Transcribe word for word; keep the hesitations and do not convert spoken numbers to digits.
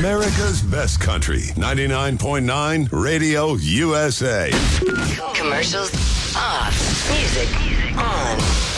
America's best country. ninety-nine point nine Radio U S A. Commercials off. Music on.